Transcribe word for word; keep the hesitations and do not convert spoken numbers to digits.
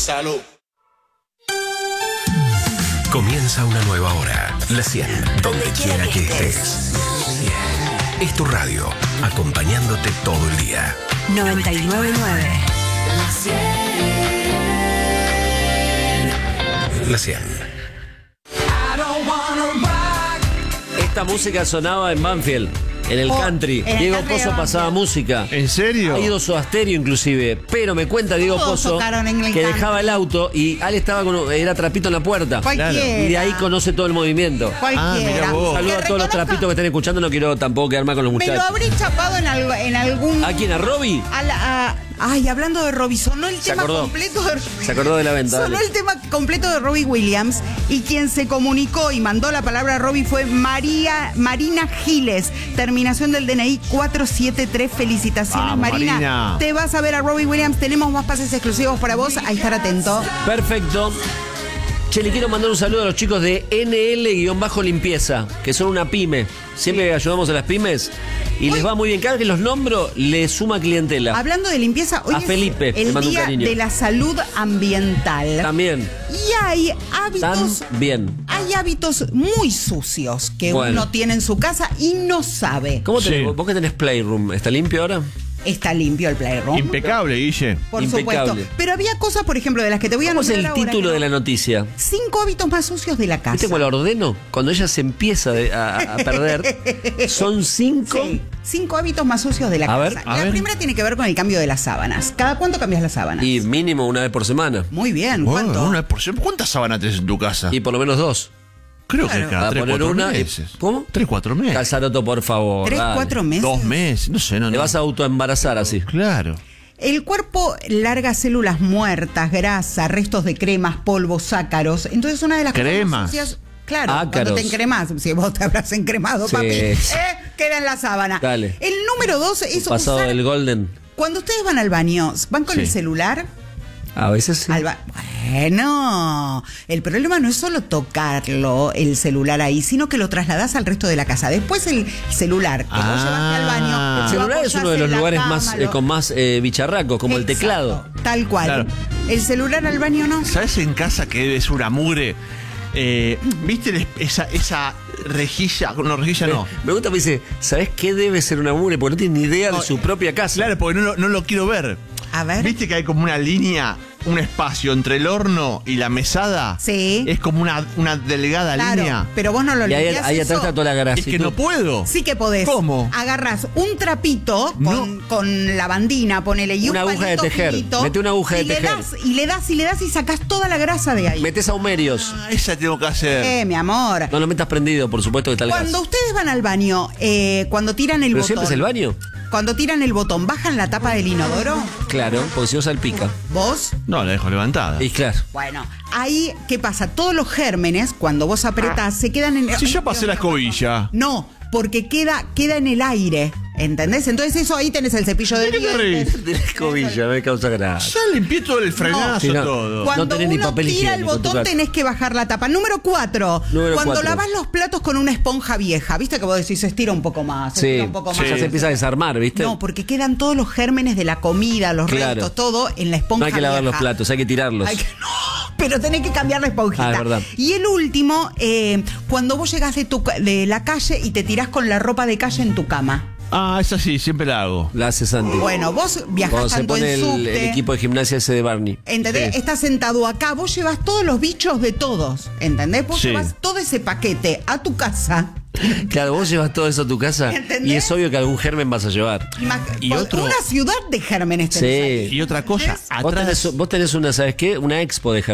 Salud. Comienza una nueva hora. La cien, donde quiera que estés. Es tu radio, acompañándote todo el día. noventa y nueve punto nueve. La cien. Esta música sonaba en Banfield, en el Oh, country. en el Diego country de Pozo pasaba Banfield. música. ¿En serio? Ha ido Soda Stereo inclusive, pero me cuenta Diego Todos Pozo tocaron en el que country. dejaba el auto y Ale estaba con, era trapito en la puerta. Cualquiera. Y de ahí conoce todo el movimiento. Cualquiera. Ah, mirá vos. Saludo Que a todos los reconozca- trapitos que están escuchando, no quiero tampoco quedar mal con los Me muchachos. lo habré chapado en, algo, en algún... ¿A quién? ¿A Robbie? a la- a- ay, hablando de Robbie, sonó el Se tema acordó. completo de... Se acordó de la venta. Sonó dale. el tema completo de Robbie Williams y quien se comunicó y mandó la palabra a Robbie fue María, Marina Giles, terminación del D N I cuatro siete tres. Felicitaciones, Vamos, Marina. Marina. Te vas a ver a Robbie Williams, tenemos más pases exclusivos para vos, a estar atento. Perfecto. Che, le quiero mandar un saludo a los chicos de N L-Limpieza, que son una pyme. Siempre ayudamos a las pymes y les va muy bien. Cada vez que los nombro, les suma clientela. Hablando de limpieza, hoy A es Felipe, le el mando un día cariño. de la salud ambiental. También. Y hay hábitos... También. Hay hábitos muy sucios que Bueno. uno tiene en su casa y no sabe. ¿Cómo tenés, Sí. vos que tenés Playroom? ¿Está limpio ahora? Está limpio el playroom. Impecable, Guille. Por Impecable. supuesto. Pero había cosas, por ejemplo, de las que te voy a ¿Cómo es nombrar el ahora título que de no- la noticia? Cinco hábitos más sucios de la casa. ¿Viste cómo la ordeno? Cuando ella se empieza de- a, a perder, son cinco. Sí, cinco hábitos más sucios de la A casa. ver, a la ver. primera tiene que ver con el cambio de las sábanas. ¿Cada cuánto cambias las sábanas? Y mínimo una vez por semana. Muy bien, Bueno, ¿cuánto? una porción. ¿Cuántas sábanas tenés en tu casa? Y por lo menos dos. Creo Claro. que cada Va a tres, poner cuatro una y- meses. ¿Cómo? Tres, cuatro meses. Calzaroto, por favor. ¿Tres, dale. cuatro meses? Dos meses. No sé, no, Te no. vas a autoembarazar así. Claro. El cuerpo larga células muertas, grasa, restos de cremas, polvos, ácaros. Entonces una de las Cremas. cosas más sucias... Claro, Ácaros. cuando te encremas, si vos te habrás encremado, Sí. papi, eh, queda en la sábana. Dale. El número dos es Pasado usar- del Golden. Cuando ustedes van al baño, ¿van con Sí. el celular? A veces sí. Al ba- Bueno, el problema no es solo tocarlo, el celular ahí, sino que lo trasladás al resto de la casa. Después el celular que vos Ah. llevaste al baño. El lo celular es apoyás uno de los en la lugares cama, más lo- eh, con más eh, bicharracos, como el Exacto, teclado. Tal cual. Claro. El celular al baño no. ¿Sabes en casa que debe ser una mugre? Eh, ¿Viste el- esa, esa rejilla? No, rejilla no. Me gusta, me dice, ¿sabes qué debe ser una mugre? Porque no tiene ni idea No, de su propia casa. Claro, porque no, lo- no lo quiero ver. A ver. ¿Viste que hay como una línea, un espacio entre el horno y la mesada? Sí. Es como una, una delgada Claro, línea. pero vos no lo Y ahí, limpiás ahí atrás eso. está toda la grasa. Es que no puedo. Sí que podés. ¿Cómo? Agarrás un trapito con, No. con lavandina, ponele y Una un aguja de palito tejer. finito, Mete una aguja de y le tejer. das, y le das y le das y sacás toda la grasa de ahí. Metes aumerios. Ah, esa tengo que hacer. Eh, mi amor. No lo metas prendido, por supuesto que está el Cuando gas. ustedes van al baño, eh, cuando tiran el ¿Pero botón. siempre es el baño? Cuando tiran el botón, ¿bajan la tapa del inodoro? Claro, porque si no salpica. ¿Vos? No, la dejo levantada. Y claro. Bueno, ahí, ¿qué pasa? Todos los gérmenes, cuando vos apretás, se quedan en... Si ya pasé la escobilla. No, porque queda, queda en el aire, ¿entendés? Entonces eso ahí tenés el cepillo de ¿De qué te dientes. reís? De la escobilla, me causa gracia. Ya limpié todo el frenazo, Sí, no. todo. Cuando No tenés ni uno papel tira el higiénico en tu botón casa. tenés que bajar la tapa. Número cuatro. Número cuando cuatro. lavas los platos con una esponja vieja. ¿Viste que vos decís se estira un poco más? Se Sí, estira un poco sí, más. ya se empieza a desarmar, ¿viste? No, porque quedan todos los gérmenes de la comida, los Claro. restos, todo en la esponja No hay que lavar vieja. los platos, hay que tirarlos. Hay que- no, pero tenés que cambiar la esponjita. Ah, es verdad. Y el último, eh, cuando vos llegás de, tu, ca- de la calle y te tirás con la ropa de calle en tu cama. Ah, esa sí, siempre la hago. La hace Santi. Bueno, vos viajás Cuando se tanto pone en el, subte. el equipo de gimnasia ese de Barney. ¿Entendés? Sí. Estás sentado acá, vos llevas todos los bichos de todos, ¿entendés? Vos Sí. llevas todo ese paquete a tu casa. Claro, vos llevas todo eso a tu casa ¿Entendés? y es obvio que algún germen vas a llevar. Ima- Y por- otro- Una ciudad de gérmenes tenés ahí. Sí. Y otra cosa, Vos atrás. tenés, vos tenés una, ¿sabes qué? Una expo de germen.